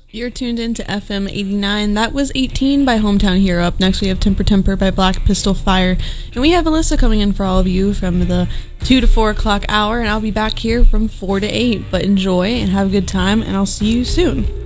You're tuned into FM 89. That was 18 by Hometown Hero. Up next, we have Temper Temper by Black Pistol Fire. And we have Alyssa coming in for all of you from the 2 to 4 o'clock hour. And I'll be back here from 4 to 8. But enjoy and have a good time, and I'll see you soon.